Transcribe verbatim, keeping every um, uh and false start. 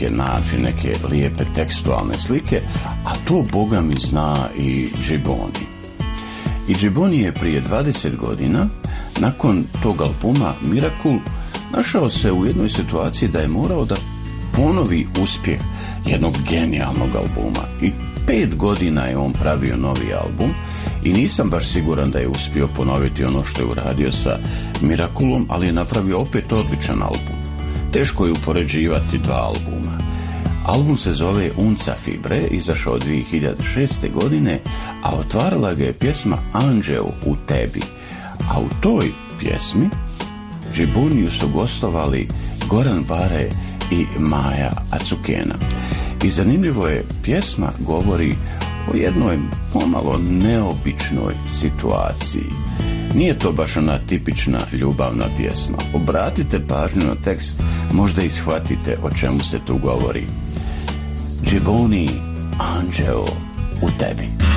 slike naći, neke lijepe tekstualne slike, a to Boga mi zna i Gibboni. I Gibboni je prije dvadeset godina, nakon tog albuma Miracle, našao se u jednoj situaciji da je morao da ponovi uspjeh jednog genijalnog albuma. I pet godina je on pravio novi album i nisam baš siguran da je uspio ponoviti ono što je uradio sa Miraculom, ali je napravio opet odličan album. Teško je upoređivati dva albuma. Album se zove Unca Fibre, izašao dvije hiljade šeste. godine, a otvarala ga je pjesma Anđeo u tebi. A u toj pjesmi Gibboniju su gostovali Goran Bare i Maja Acukena. I zanimljivo je, pjesma govori o jednoj pomalo neobičnoj situaciji. Nije to baš ona tipična ljubavna pjesma. Obratite pažnju na tekst, možda i shvatite o čemu se tu govori. Gibboni, Anđeo u tebi.